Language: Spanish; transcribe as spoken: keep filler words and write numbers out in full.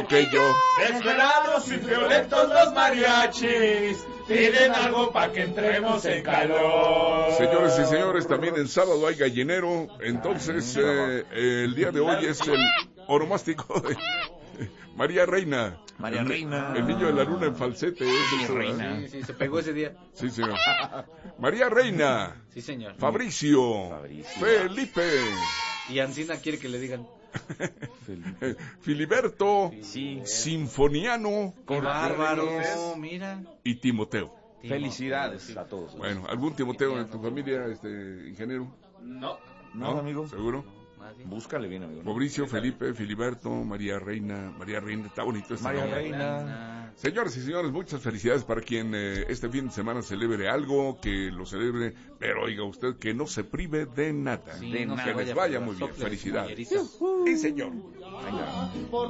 aquello. Desvelados y violentos los mariachis piden algo para que entremos en calor. Señores y señores, también el sábado hay gallinero. Entonces, eh, el día de hoy es el onomástico de María Reina. María el, Reina. El niño de la luna en falsete. Sí, eso, Reina. Sí, sí, se pegó ese día. Sí, señor. María Reina. Sí, señor. Fabricio. Fabricio. Felipe. Y Ancina quiere que le digan. Filiberto. Sí. Sinfoniano. ¡Qué bárbaro! Mira. Y Timoteo. Felicidades a todos. Bueno, ¿algún Timoteo en tu familia, este ingeniero? No. No, amigo. ¿Seguro? Búscale bien, amigo. ¿No? Fabricio, Felipe, Filiberto, María Reina. María Reina, está bonito este María nombre. Reina. Señores y señores, muchas felicidades para quien eh, este fin de semana celebre algo, que lo celebre, pero oiga usted que no se prive de nada. Sí, de no nada. se Que les vaya vaya por muy las bien. soples, Felicidades. mulleritas. Sí, señor. Venga.